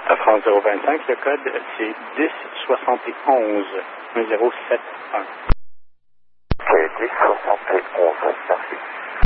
À France 025, le code, c'est 1071 1071. C'est 1071, merci.